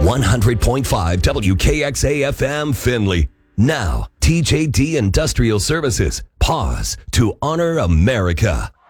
100.5 WKXA FM Findlay. Now, TJD Industrial Services. Pause to honor America.